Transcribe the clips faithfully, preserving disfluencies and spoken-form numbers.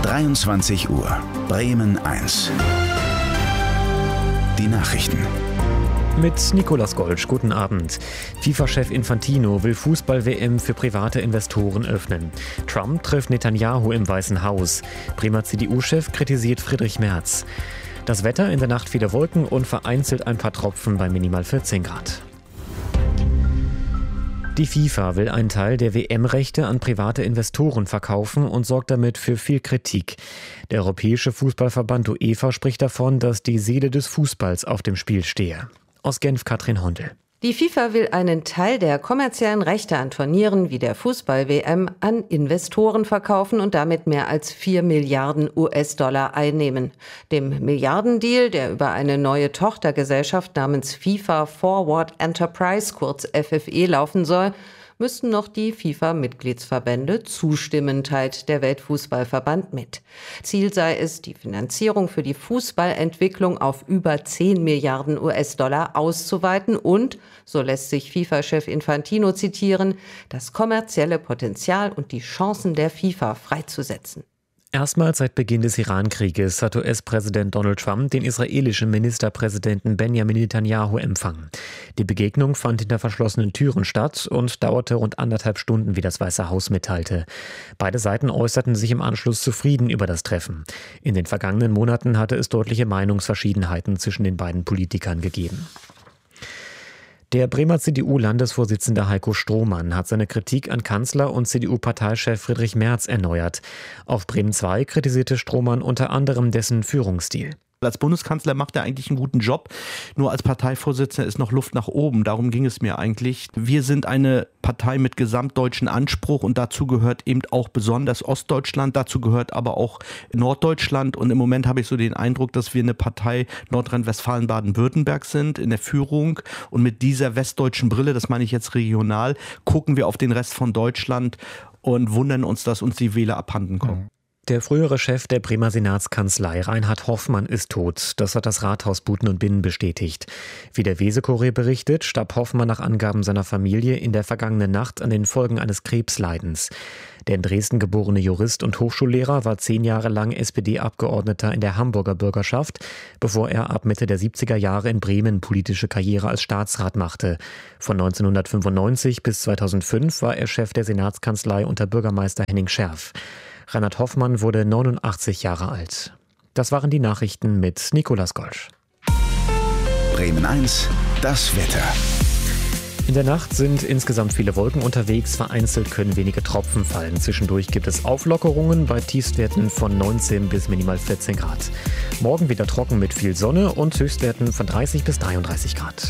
dreiundzwanzig Uhr, Bremen eins. Die Nachrichten. Mit Nicolas Golsch, guten Abend. FIFA-Chef Infantino will Fußball-W M für private Investoren öffnen. Trump trifft Netanyahu im Weißen Haus. Bremer C D U-Chef kritisiert Friedrich Merz. Das Wetter: in der Nacht viele Wolken und vereinzelt ein paar Tropfen bei minimal vierzehn Grad. Die FIFA will einen Teil der W M-Rechte an private Investoren verkaufen und sorgt damit für viel Kritik. Der Europäische Fußballverband UEFA spricht davon, dass die Seele des Fußballs auf dem Spiel stehe. Aus Genf Katrin Hondel. Die FIFA will einen Teil der kommerziellen Rechte an Turnieren wie der Fußball-W M an Investoren verkaufen und damit mehr als vier Milliarden U S-Dollar einnehmen. Dem Milliardendeal, der über eine neue Tochtergesellschaft namens FIFA Forward Enterprise, kurz F F E, laufen soll, müssten noch die FIFA-Mitgliedsverbände zustimmen, teilt der Weltfußballverband mit. Ziel sei es, die Finanzierung für die Fußballentwicklung auf über zehn Milliarden U S-Dollar auszuweiten und, so lässt sich FIFA-Chef Infantino zitieren, das kommerzielle Potenzial und die Chancen der FIFA freizusetzen. Erstmals seit Beginn des Iran-Krieges hat U S-Präsident Donald Trump den israelischen Ministerpräsidenten Benjamin Netanyahu empfangen. Die Begegnung fand hinter verschlossenen Türen statt und dauerte rund anderthalb Stunden, wie das Weiße Haus mitteilte. Beide Seiten äußerten sich im Anschluss zufrieden über das Treffen. In den vergangenen Monaten hatte es deutliche Meinungsverschiedenheiten zwischen den beiden Politikern gegeben. Der Bremer C D U-Landesvorsitzende Heiko Strohmann hat seine Kritik an Kanzler und C D U-Parteichef Friedrich Merz erneuert. Auf Bremen zwei kritisierte Strohmann unter anderem dessen Führungsstil. Als Bundeskanzler macht er eigentlich einen guten Job. Nur als Parteivorsitzender ist noch Luft nach oben. Darum ging es mir eigentlich. Wir sind eine Partei mit gesamtdeutschen Anspruch und dazu gehört eben auch besonders Ostdeutschland. Dazu gehört aber auch Norddeutschland. Und im Moment habe ich so den Eindruck, dass wir eine Partei Nordrhein-Westfalen, Baden-Württemberg sind in der Führung. Und mit dieser westdeutschen Brille, das meine ich jetzt regional, gucken wir auf den Rest von Deutschland und wundern uns, dass uns die Wähler abhanden kommen. Der frühere Chef der Bremer Senatskanzlei, Reinhard Hoffmann, ist tot. Das hat das Rathaus Buten und Binnen bestätigt. Wie der Weser-Kurier berichtet, starb Hoffmann nach Angaben seiner Familie in der vergangenen Nacht an den Folgen eines Krebsleidens. Der in Dresden geborene Jurist und Hochschullehrer war zehn Jahre lang S P D-Abgeordneter in der Hamburger Bürgerschaft, bevor er ab Mitte der siebziger Jahre in Bremen politische Karriere als Staatsrat machte. Von neunzehnhundertfünfundneunzig bis zweitausendfünf war er Chef der Senatskanzlei unter Bürgermeister Henning Scherf. Reinhard Hoffmann wurde neunundachtzig Jahre alt. Das waren die Nachrichten mit Nicolas Golsch. Bremen eins, das Wetter. In der Nacht sind insgesamt viele Wolken unterwegs. Vereinzelt können wenige Tropfen fallen. Zwischendurch gibt es Auflockerungen bei Tiefstwerten von neunzehn bis minimal vierzehn Grad. Morgen wieder trocken mit viel Sonne und Höchstwerten von dreißig bis dreiunddreißig Grad.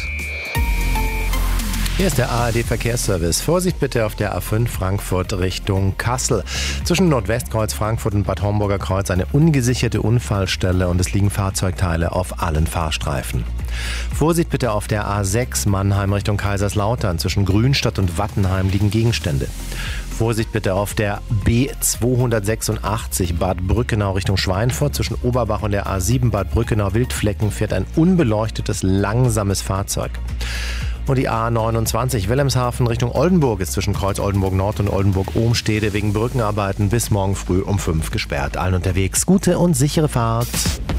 Hier ist der A R D-Verkehrsservice. Vorsicht bitte auf der A fünf Frankfurt Richtung Kassel. Zwischen Nordwestkreuz Frankfurt und Bad Homburger Kreuz eine ungesicherte Unfallstelle und es liegen Fahrzeugteile auf allen Fahrstreifen. Vorsicht bitte auf der A sechs Mannheim Richtung Kaiserslautern. Zwischen Grünstadt und Wattenheim liegen Gegenstände. Vorsicht bitte auf der B zweihundertsechsundachtzig Bad Brückenau Richtung Schweinfurt. Zwischen Oberbach und der A sieben Bad Brückenau-Wildflecken fährt ein unbeleuchtetes, langsames Fahrzeug. Und die A neunundzwanzig Wilhelmshaven Richtung Oldenburg ist zwischen Kreuz Oldenburg Nord und Oldenburg Ohnstede wegen Brückenarbeiten bis morgen früh um fünf gesperrt. Allen unterwegs gute und sichere Fahrt.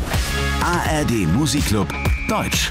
A R D Musikclub Deutsch.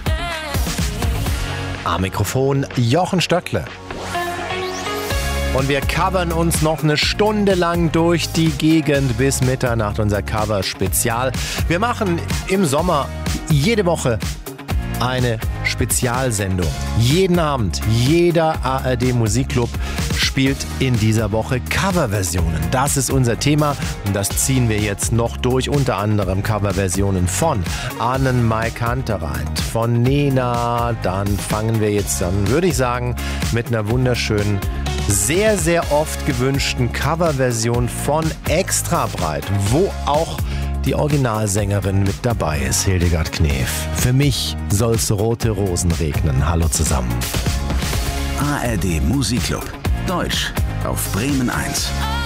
Am Mikrofon Jochen Stöckle. Und wir covern uns noch eine Stunde lang durch die Gegend bis Mitternacht, unser Cover-Spezial. Wir machen im Sommer jede Woche eine Spezialsendung. Jeden Abend, jeder A R D Musikclub spielt in dieser Woche Coverversionen. Das ist unser Thema und das ziehen wir jetzt noch durch. Unter anderem Coverversionen von Annen-Mai Kantereit, von Nena. Dann fangen wir jetzt an, würde ich sagen, mit einer wunderschönen, sehr, sehr oft gewünschten Coverversion von Extra Breit, wo auch die Originalsängerin mit dabei ist, Hildegard Knef. Für mich soll's rote Rosen regnen. Hallo zusammen. A R D Musikclub Deutsch auf Bremen eins.